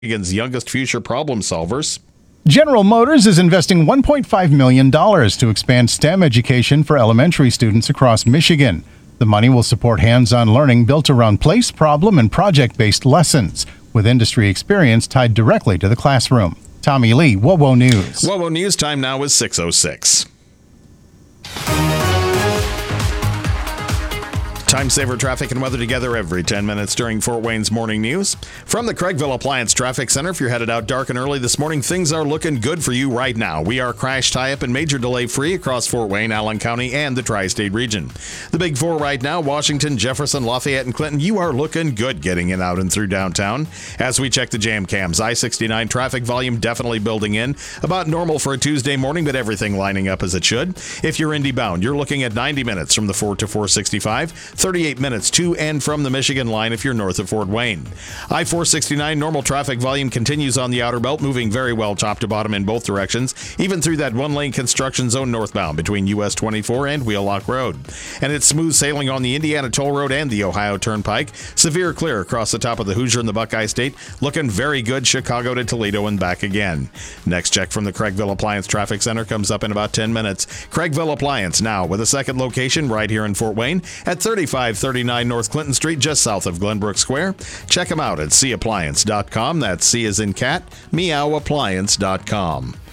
Michigan's youngest future problem solvers. General Motors is investing $1.5 million to expand STEM education for elementary students across Michigan. The money will support hands-on learning built around place, problem, and project-based lessons, with industry experience tied directly to the classroom. Tommy Lee, WOWO News. WOWO News time now is 6:06. Time saver traffic and weather together every 10 minutes during Fort Wayne's morning news. From the Craigville Appliance Traffic Center, if you're headed out dark and early this morning, things are looking good for you right now. We are crash tie-up and major delay free across Fort Wayne, Allen County, and the tri-state region. The big four right now, Washington, Jefferson, Lafayette, and Clinton, you are looking good getting in, out, and through downtown. As we check the jam cams, I-69 traffic volume definitely building in. About normal for a Tuesday morning, but everything lining up as it should. If you're Indy bound, you're looking at 90 minutes from the 4 to 465. 38 minutes to and from the Michigan line if you're north of Fort Wayne. I-469 normal traffic volume continues on the outer belt, moving very well top to bottom in both directions, even through that one-lane construction zone northbound between US 24 and Wheelock Road. And it's smooth sailing on the Indiana Toll Road and the Ohio Turnpike. Severe clear across the top of the Hoosier and the Buckeye State. Looking very good Chicago to Toledo and back again. Next check from the Craigville Appliance Traffic Center comes up in about 10 minutes. Craigville Appliance now with a second location right here in Fort Wayne at 3539 North Clinton Street, just south of Glenbrook Square. Check them out at cappliance.com. That's C as in cat, meowappliance.com.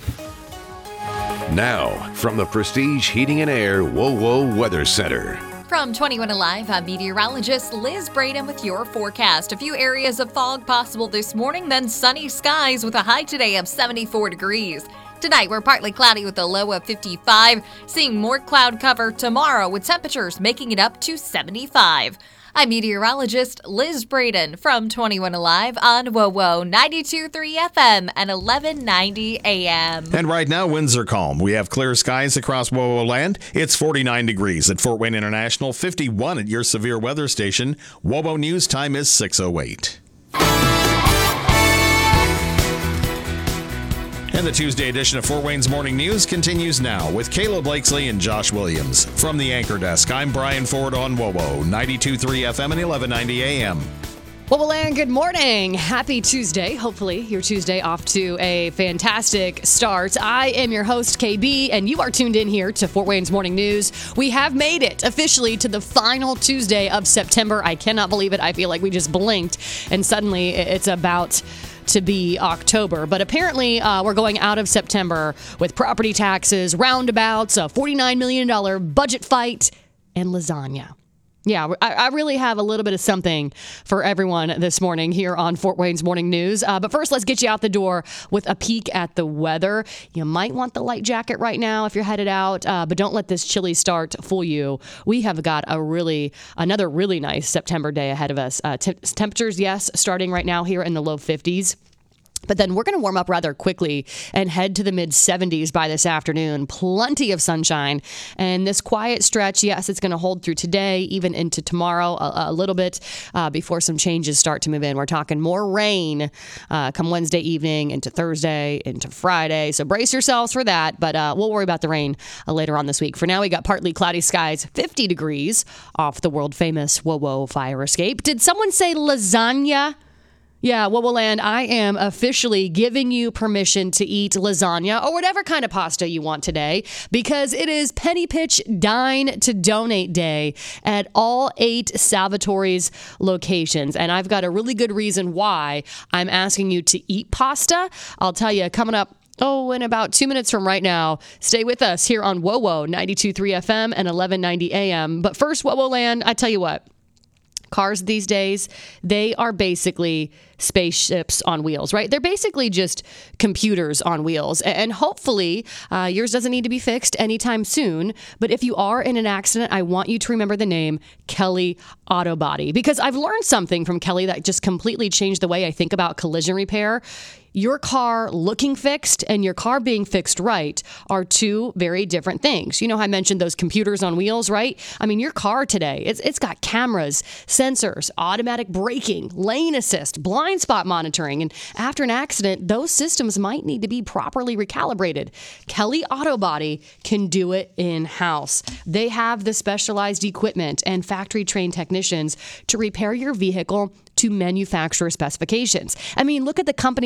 Now, from the Prestige Heating and Air WOWO Weather Center. From 21 Alive, I'm meteorologist Liz Braden with your forecast. A few areas of fog possible this morning, then sunny skies with a high today of 74 degrees. Tonight, we're partly cloudy with a low of 55, seeing more cloud cover tomorrow with temperatures making it up to 75. I'm meteorologist Liz Braden from 21 Alive on WOWO 92.3 FM and 1190 AM. And right now, winds are calm. We have clear skies across WOWO land. It's 49 degrees at Fort Wayne International, 51 at your severe weather station. WOWO News time is 6:08. And the Tuesday edition of Fort Wayne's Morning News continues now with Kayla Blakesley and Josh Williams. From the Anchor Desk, I'm Brian Ford on WOWO 92.3 FM and 1190 AM. Well, and good morning. Happy Tuesday. Hopefully your Tuesday off to a fantastic start. I am your host, KB, and you are tuned in here to Fort Wayne's Morning News. We have made it officially to the final Tuesday of September. I cannot believe it. I feel like we just blinked and suddenly it's about to be October. But apparently we're going out of September with property taxes, roundabouts, a $49 million budget fight, and lasagna. Yeah, I really have a little bit of something for everyone this morning here on Fort Wayne's Morning News. But first, let's get you out the door with a peek at the weather. You might want the light jacket right now if you're headed out, but don't let this chilly start fool you. We have got another really nice September day ahead of us. Temperatures, yes, starting right now here in the low 50s. But then we're going to warm up rather quickly and head to the mid-70s by this afternoon. Plenty of sunshine. And this quiet stretch, yes, it's going to hold through today, even into tomorrow a little bit before some changes start to move in. We're talking more rain come Wednesday evening into Thursday, into Friday. So brace yourselves for that. But we'll worry about the rain later on this week. For now, we got partly cloudy skies, 50 degrees off the world-famous WOWO fire escape. Did someone say lasagna? Yeah, WOWO Land, I am officially giving you permission to eat lasagna or whatever kind of pasta you want today because it is Penny Pitch Dine to Donate Day at all 8 Salvatore's locations. And I've got a really good reason why I'm asking you to eat pasta. I'll tell you coming up in about 2 minutes from right now. Stay with us here on WOWO 92.3 FM and 1190 AM. But first, WOWO Land, I tell you what. Cars these days, they are basically spaceships on wheels, right? They're basically just computers on wheels. And hopefully, yours doesn't need to be fixed anytime soon. But if you are in an accident, I want you to remember the name Kelly Auto Body. Because I've learned something from Kelly that just completely changed the way I think about collision repair. Your car looking fixed and your car being fixed right are two very different things. You know how I mentioned those computers on wheels, right? I mean, your car today, it's got cameras, sensors, automatic braking, lane assist, blind spot monitoring. And after an accident, those systems might need to be properly recalibrated. Kelly Auto Body can do it in-house. They have the specialized equipment and factory-trained technicians to repair your vehicle to manufacturer specifications. I mean, look at the company